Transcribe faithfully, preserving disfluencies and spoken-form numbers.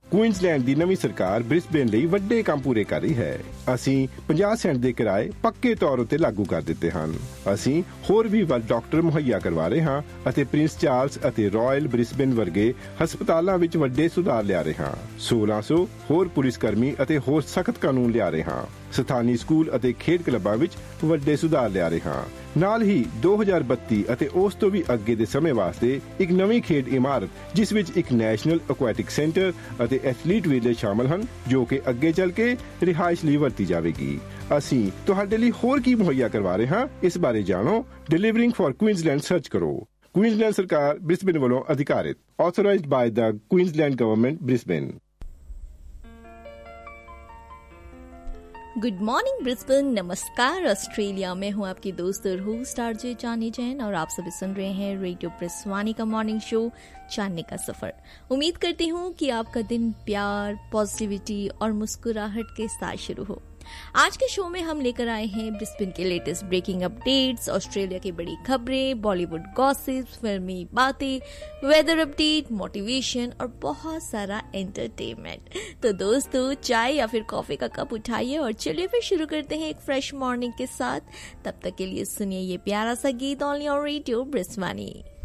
Queensland ਦੀ ਨਵੀਂ ਸਰਕਾਰ Brisbane ਲਈ ਵੱਡੇ ਕੰਮ ਪੂਰੇ ਕਰ ਰਹੀ ਹੈ। ਅਸੀਂ ਪੰਜਾਹ ਸੈਂਟ ਦੇ ਕਿਰਾਏ ਪੱਕੇ ਤੌਰ ਉੱਤੇ ਲਾਗੂ ਕਰ ਦਿੱਤੇ ਹਨ। ਅਸੀਂ ਹੋਰ ਵੀ ਵੱਧ ਡਾਕਟਰ ਮੁਹੱਈਆ ਕਰਵਾ ਰਹੇ ਹਾਂ ਅਤੇ ਪ੍ਰਿੰਸ ਚਾਰਲਸ ਅਤੇ ਰਾਇਲ ਬ੍ਰਿਸਬੇਨ ਵਰਗੇ ਹਸਪਤਾਲਾਂ ਵਿੱਚ ਵੱਡੇ ਸੁਧਾਰ ਲਿਆ ਰਹੇ ਹਾਂ। ਸੋਲਾਂ ਸੌ ਹੋਰ ਪੁਲਿਸ ਕਰਮੀ ਅਤੇ ਹੋਰ ਸਖਤ ਕਾਨੂੰਨ ਲਿਆ ਰਹੇ ਹਾਂ। ਸਥਾਨੀ ਸਕੂਲ ਅਤੇ ਖੇਡ ਕਲੱਬਾਂ ਵਿੱਚ ਵੱਡੇ ਸੁਧਾਰ ਲਿਆ ਰਹੇ ਹਾਂ। ਨਾਲ ਹੀ ਦੋ ਹਜ਼ਾਰ ਬੱਤੀ ਅਤੇ ਉਸ ਤੋਂ ਵੀ ਅੱਗੇ ਦੇ ਸਮੇਂ ਵਾਸਤੇ ਇੱਕ ਨਵੀਂ ਖੇਡ ਇਮਾਰਤ ਜਿਸ ਵਿੱਚ ਇੱਕ ਨੈਸ਼ਨਲ ਐਕੁਐਟਿਕ ਸੈਂਟਰ ਅਤੇ ਐਥਲੀਟ ਵਿਲੇਜ ਸ਼ਾਮਲ ਹਨ ਜੋ ਕਿ ਅੱਗੇ ਚੱਲ ਕੇ ਰਿਹਾਇਸ਼ ਲਈ ਵਰਤੀ ਜਾਵੇਗੀ। ਅਸੀਂ ਤੁਹਾਡੇ ਲਈ ਹੋਰ ਕੀ ਮੁਹੱਈਆ ਕਰਵਾ ਰਹੇ ਹਾਂ, ਇਸ ਬਾਰੇ ਜਾਣੋ। ਡਿਲੀਵਰਿੰਗ ਫॉर ਕੁਈਨਜ਼ਲੈਂਡ ਸਰਚ ਕਰੋ। ਕੁਈਨਜ਼ਲੈਂਡ ਸਰਕਾਰ ਬ੍ਰਿਸਬੇਨ ਵੱਲੋਂ ਅਧਿਕਾਰਿਤ, authorised ਬਾय the Queensland ਗਵਰਨमेंट Brisbane. Good morning Brisbane, नमस्कार ऑस्ट्रेलिया में हूँ आपकी दोस्त और होस्ट आरजे चानी जैन और आप सभी सुन रहे हैं रेडियो ब्रिस्वानी का मॉर्निंग शो जानने का सफर। उम्मीद करती हूँ कि आपका दिन प्यार, पॉजिटिविटी और मुस्कुराहट के साथ शुरू हो। आज के शो में हम लेकर आए हैं ब्रिस्बेन के लेटेस्ट ब्रेकिंग अपडेट्स, ऑस्ट्रेलिया की बड़ी खबरें, बॉलीवुड गॉसिप्स, फिल्मी बातें, वेदर अपडेट, मोटिवेशन और बहुत सारा एंटरटेनमेंट। तो दोस्तों, चाय या फिर कॉफी का कप उठाइए और चलिए फिर शुरू करते हैं एक फ्रेश मॉर्निंग के साथ। तब तक के लिए सुनिए ये प्यारा सा गीत ऑनली ऑन रेडियो ब्रिस्वानी।